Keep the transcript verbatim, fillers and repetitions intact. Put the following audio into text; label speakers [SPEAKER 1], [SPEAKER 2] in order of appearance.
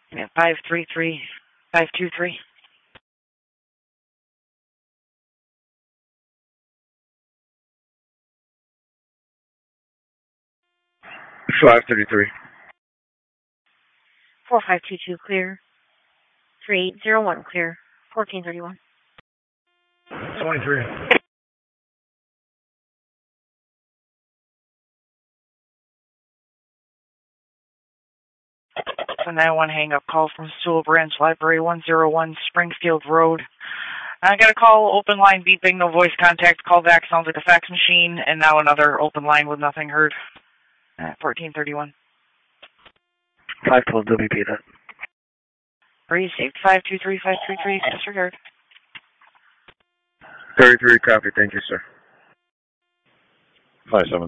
[SPEAKER 1] Yeah, five three three, five two three.
[SPEAKER 2] five thirty-three.
[SPEAKER 3] four five two two clear. three eight zero one clear. fourteen thirty-one.
[SPEAKER 2] twenty-three.
[SPEAKER 1] The nine one hang up call from Sewell Branch Library, one oh one Springfield Road. I got a call, open line beeping, no voice contact, call back, sounds like a fax machine, and now another open line with nothing heard. At fourteen thirty-one.
[SPEAKER 2] five twelve W P that.
[SPEAKER 1] Received five two three, five three three, disregard.
[SPEAKER 2] thirty-three copy, thank you, sir.
[SPEAKER 4] five seven.